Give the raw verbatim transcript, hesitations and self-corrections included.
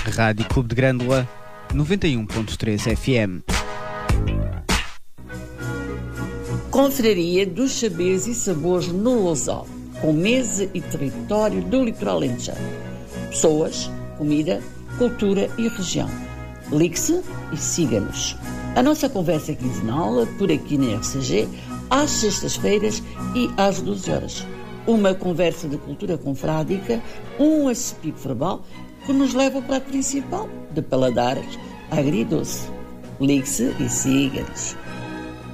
Rádio Clube de Grândola, noventa e um ponto três F M. Confraria dos Saberes e Sabores no Lousal, com mesa e território do litoral alentejano. Pessoas, comida, cultura e região. Ligue-se e siga-nos. A nossa conversa é quinzenal, por aqui na R C G, às sextas-feiras e às doze horas. Uma conversa de cultura confrádica, um acepip verbal que nos leva ao prato principal, de paladares agridoce. Ligue-se e siga-nos.